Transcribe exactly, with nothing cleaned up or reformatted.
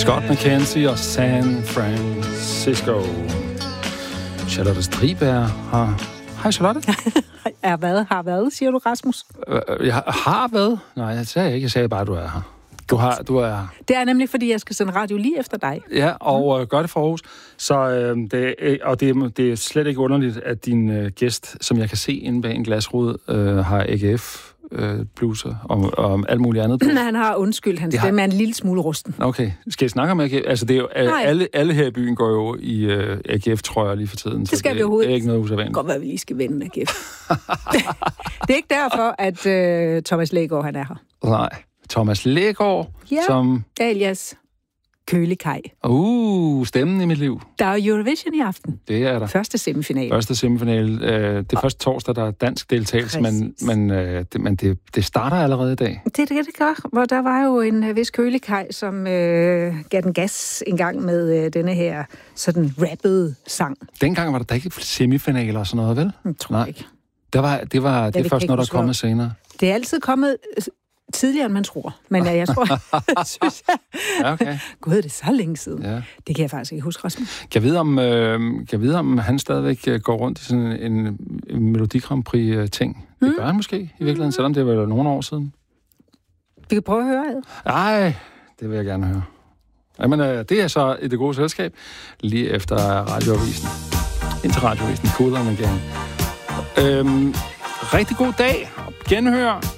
Scott McKenzie og San Francisco. Charlotte Striberg har... Hej, Charlotte. Er hvad? Har hvad, siger du, Rasmus? Jeg har hvad? Nej, jeg sagde ikke. Jeg sagde bare, at du er her. Du, har, du er her. Det er nemlig, fordi jeg skal sende radio lige efter dig. Ja, og øh, gør det for Aarhus. Så, øh, det, og det, det er slet ikke underligt, at din øh, gæst, som jeg kan se inde bag en glasrude, øh, har A G F øh, bluser og, og alt muligt andet. Han har undskyld, hans stemme er en lille smule rusten. Okay, skal jeg snakke om A G F? Altså, det er jo, alle, alle her i byen går jo i øh, A G F-trøjer lige for tiden. Det skal så vi overhovedet. Det er ikke noget usædvanligt. Godt være, vi lige skal vende A G F. Det er ikke derfor, at øh, Thomas Lægaard, han er her. Nej. Thomas Lægaard, ja, som... alias Kølekaj. Uh, stemmen i mit liv. Der er Eurovision i aften. Det er der. Første semifinale. Første semifinale. Øh, det er første torsdag, der er dansk deltagelse, men, men, øh, det, men det, det starter allerede i dag. Det er det, det gør. Hvor der var jo en øh, vis Kølekaj, som øh, gav den gas en gang med øh, denne her sådan rappede sang. Dengang var der da ikke semifinaler og sådan noget, vel? Jeg tror Nej. ikke. Det var, det var det, det først, når der er kommet senere. Det er altid kommet... tidligere, end man tror. Men ja, jeg tror, synes jeg... Ja, okay. Gud, det er så længe siden. Ja. Det kan jeg faktisk ikke huske, Rasmus. Kan jeg vide, om, øh, kan jeg vide, om han stadigvæk går rundt i sådan en, en Melodi Grand Prix-ting? Det mm. gør han måske, i virkeligheden, selvom det var nogle år siden. Vi kan prøve at høre det. Nej, det vil jeg gerne høre. Jamen, øh, det er så i det gode selskab, lige efter radioavisen. Indtil radioavisen, Cool and Gang. Øhm, rigtig god dag. Genhør